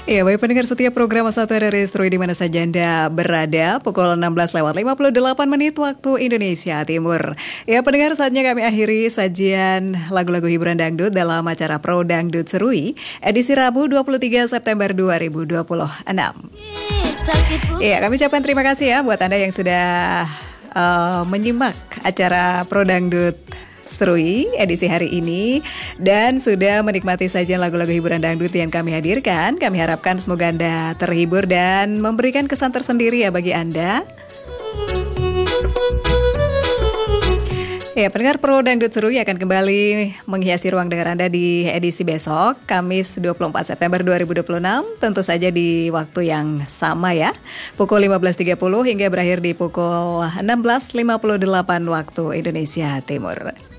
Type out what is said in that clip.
Ya, baik pendengar setiap program Satu dari Istri di mana saja Anda berada, pukul 16:58 waktu Indonesia Timur. Ya, pendengar, saatnya kami akhiri sajian lagu-lagu hiburan dangdut dalam acara Pro Dangdut Serui, edisi Rabu 23 September 2026. Ya, kami ucapkan terima kasih ya buat Anda yang sudah menyimak acara Pro Dangdut Serui edisi hari ini dan sudah menikmati sajian lagu-lagu hiburan dangdut yang kami hadirkan. Kami harapkan semoga Anda terhibur dan memberikan kesan tersendiri ya bagi Anda. Ya, pendengar, Pro Dangdut Serui akan kembali menghiasi ruang dengar Anda di edisi besok, Kamis 24 September 2026, tentu saja di waktu yang sama ya, pukul 15.30 hingga berakhir di pukul 16.58 waktu Indonesia Timur.